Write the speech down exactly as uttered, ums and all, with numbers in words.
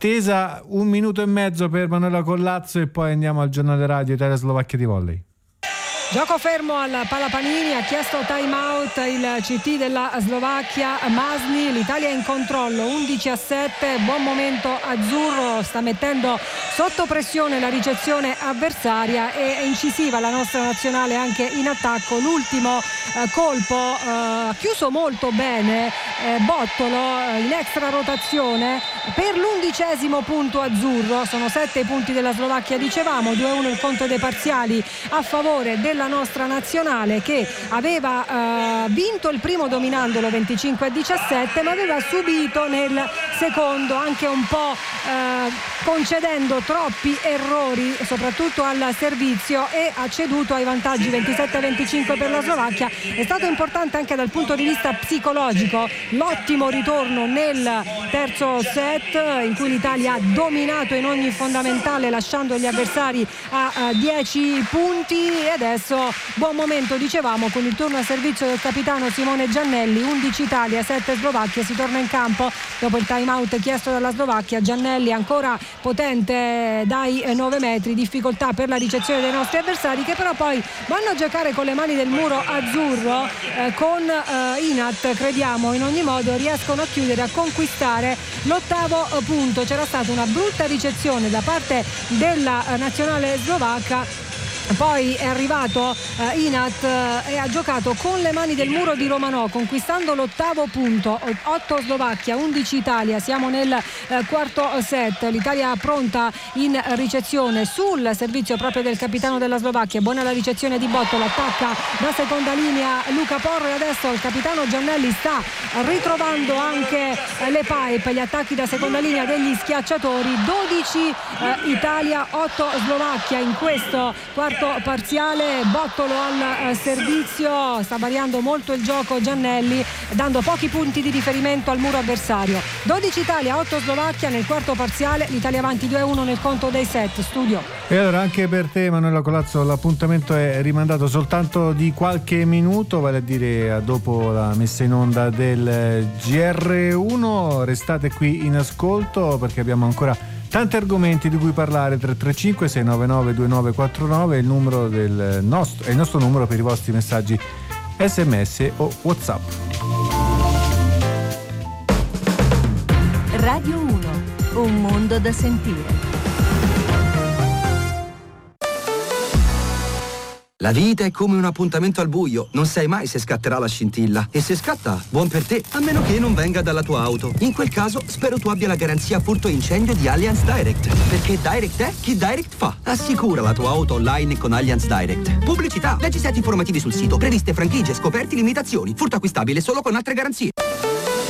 attesa un minuto e mezzo per Manuela Collazzo e poi andiamo al giornale radio Italia-Slovacchia di volley. Gioco fermo al Palapanini, ha chiesto time out il C T della Slovacchia, Masni. L'Italia è in controllo, undici a sette, buon momento azzurro, sta mettendo sotto pressione la ricezione avversaria e è incisiva la nostra nazionale anche in attacco. L'ultimo eh, colpo ha eh, chiuso molto bene eh, Bottolo eh, in extra rotazione per l'undicesimo punto azzurro. Sono sette i punti della Slovacchia, dicevamo, due a uno il conto dei parziali a favore della la nostra nazionale, che aveva eh, vinto il primo dominandolo venticinque a diciassette, ma aveva subito nel secondo anche un po' eh, concedendo troppi errori soprattutto al servizio e ha ceduto ai vantaggi ventisette a venticinque per la Slovacchia. È stato importante anche dal punto di vista psicologico l'ottimo ritorno nel terzo set in cui l'Italia ha dominato in ogni fondamentale lasciando gli avversari a, a dieci punti e adesso buon momento, dicevamo, con il turno a servizio del capitano Simone Giannelli. Undici Italia, sette Slovacchia, si torna in campo dopo il time out chiesto dalla Slovacchia. Giannelli ancora potente dai nove metri, difficoltà per la ricezione dei nostri avversari che però poi vanno a giocare con le mani del muro azzurro eh, con eh, Inat, crediamo in ogni modo riescono a chiudere, a conquistare l'ottavo eh, punto. C'era stata una brutta ricezione da parte della eh, nazionale slovacca. Poi è arrivato eh, Inat eh, e ha giocato con le mani del muro di Romanò, conquistando l'ottavo punto. otto Slovacchia, undici Italia. Siamo nel eh, quarto set. L'Italia pronta in ricezione sul servizio proprio del capitano della Slovacchia. Buona la ricezione di Bottolo, attacca da seconda linea Luca Porro e adesso il capitano Giannelli sta ritrovando anche eh, le pipe, gli attacchi da seconda linea degli schiacciatori. dodici eh, Italia, otto Slovacchia in questo quarto parziale. Bottolo al eh, servizio, sta variando molto il gioco Giannelli, dando pochi punti di riferimento al muro avversario. dodici Italia, otto Slovacchia nel quarto parziale, l'Italia avanti due a uno nel conto dei set. Studio. E allora anche per te Manuela Colazzo l'appuntamento è rimandato soltanto di qualche minuto, vale a dire dopo la messa in onda del G R uno. Restate qui in ascolto perché abbiamo ancora tanti argomenti di cui parlare. Tre tre cinque sei nove nove due nove quattro nove è il numero del nostro, è il nostro numero per i vostri messaggi sms o WhatsApp. Radio uno, un mondo da sentire. La vita è come un appuntamento al buio, non sai mai se scatterà la scintilla. E se scatta, buon per te, a meno che non venga dalla tua auto. In quel caso, spero tu abbia la garanzia furto incendio di Allianz Direct. Perché Direct è chi Direct fa. Assicura la tua auto online con Allianz Direct. Pubblicità, leggi set informativi sul sito, previste franchigie, scoperti, limitazioni. Furto acquistabile solo con altre garanzie.